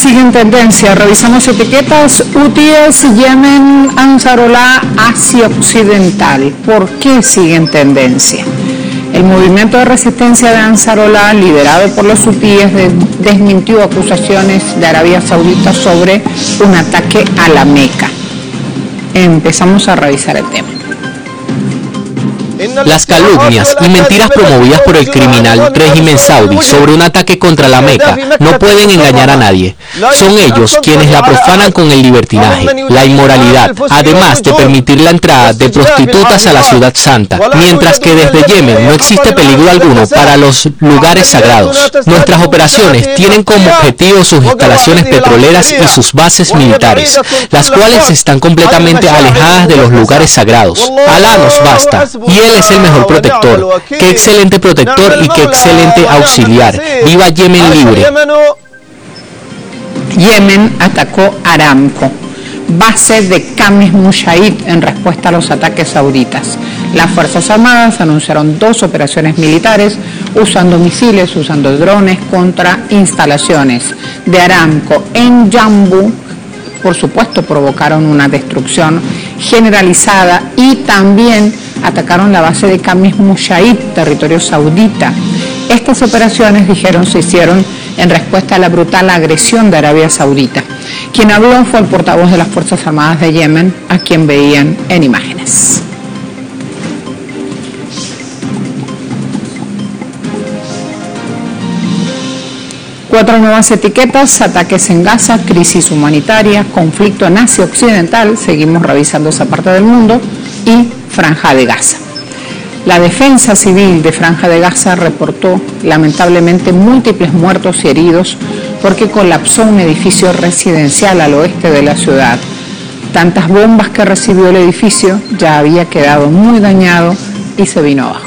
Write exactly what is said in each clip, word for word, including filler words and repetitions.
sigue en tendencia. Revisamos etiquetas. Hutíes, Yemen, Ansarolá, Asia Occidental. ¿Por qué sigue en tendencia? El movimiento de resistencia de Ansarolá, liderado por los hutíes, desmintió acusaciones de Arabia Saudita sobre un ataque a la Meca. Empezamos a revisar el tema. Las calumnias y mentiras promovidas por el criminal régimen saudí sobre un ataque contra la Meca no pueden engañar a nadie. Son ellos quienes la profanan con el libertinaje, la inmoralidad, además de permitir la entrada de prostitutas a la ciudad santa, mientras que desde Yemen no existe peligro alguno para los lugares sagrados. Nuestras operaciones tienen como objetivo sus instalaciones petroleras y sus bases militares, las cuales están completamente alejadas de los lugares sagrados. Alá nos basta, y Él es el mejor protector. Qué excelente protector y qué excelente auxiliar. ¡Viva Yemen libre! Yemen atacó Aramco, base de Khamis Mushayid, en respuesta a los ataques sauditas. Las Fuerzas Armadas anunciaron dos operaciones militares usando misiles, usando drones contra instalaciones de Aramco en Jambu. Por supuesto, provocaron una destrucción generalizada y también atacaron la base de Khamis Mushayid, territorio saudita. Estas operaciones, dijeron, se hicieron en respuesta a la brutal agresión de Arabia Saudita. Quien habló fue el portavoz de las Fuerzas Armadas de Yemen, a quien veían en imágenes. Cuatro nuevas etiquetas: ataques en Gaza, crisis humanitaria, conflicto en Asia Occidental, seguimos revisando esa parte del mundo, y Franja de Gaza. La Defensa Civil de Franja de Gaza reportó lamentablemente múltiples muertos y heridos porque colapsó un edificio residencial al oeste de la ciudad. Tantas bombas que recibió el edificio ya había quedado muy dañado y se vino abajo.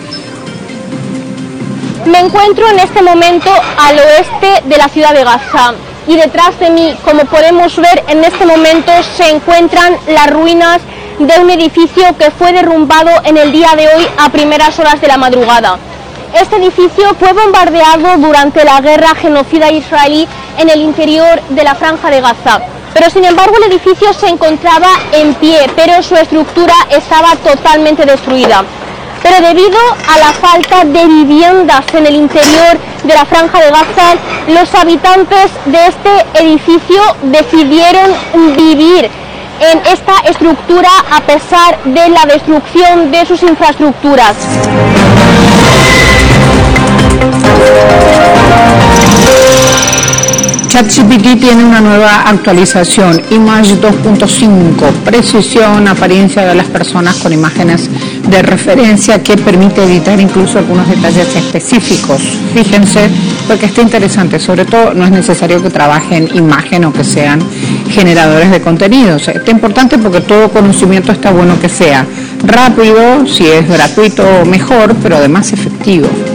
Me encuentro en este momento al oeste de la ciudad de Gaza y detrás de mí, como podemos ver, en este momento se encuentran las ruinas de un edificio que fue derrumbado en el día de hoy a primeras horas de la madrugada. Este edificio fue bombardeado durante la guerra genocida israelí en el interior de la Franja de Gaza, pero sin embargo el edificio se encontraba en pie, pero su estructura estaba totalmente destruida. Pero debido a la falta de viviendas en el interior de la Franja de Gaza, los habitantes de este edificio decidieron vivir en esta estructura a pesar de la destrucción de sus infraestructuras. ChatGPT tiene una nueva actualización, Image dos punto cinco, precisión, apariencia de las personas con imágenes de referencia que permite editar incluso algunos detalles específicos. Fíjense, porque está interesante, sobre todo no es necesario que trabajen imagen o que sean generadores de contenidos. Está importante porque todo conocimiento está bueno que sea rápido, si es gratuito mejor, pero además efectivo.